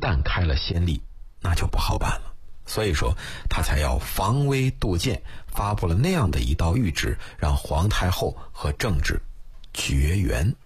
旦开了先例，那就不好办了。所以说他才要防微杜渐，发布了那样的一道谕旨，让皇太后和政治绝缘。